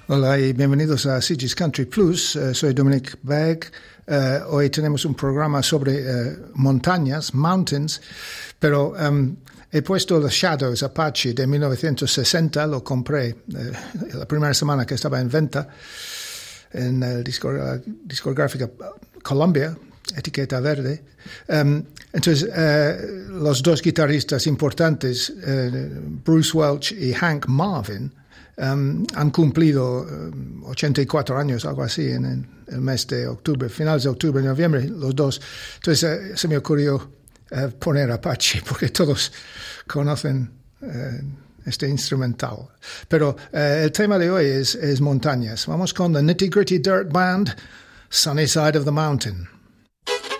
Hola y bienvenidos a CG's Country Plus. Soy Dominic Begg. Hoy tenemos un programa sobre montañas, mountains, pero he puesto The Shadows Apache de 1960, lo compré la primera semana que estaba en venta en la discográfica Columbia, etiqueta verde. Entonces, los dos guitarristas importantes, Bruce Welch y Hank Marvin, han cumplido 84 años, algo así, en el mes de octubre, finales de octubre, noviembre, los dos. Entonces se me ocurrió poner Apache, porque todos conocen este instrumental. Pero el tema de hoy es montañas. Vamos con The Nitty Gritty Dirt Band, Sunny Side of the Mountain.